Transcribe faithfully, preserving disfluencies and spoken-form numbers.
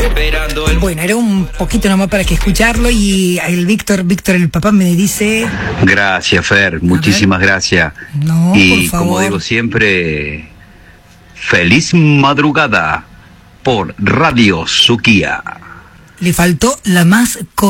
Bueno, era un poquito nomás para que escucharlo y el Víctor, Víctor el papá me dice... Gracias, Fer, muchísimas gracias. No, y por favor. como digo siempre, feliz madrugada por Radio Suquía. Le faltó la más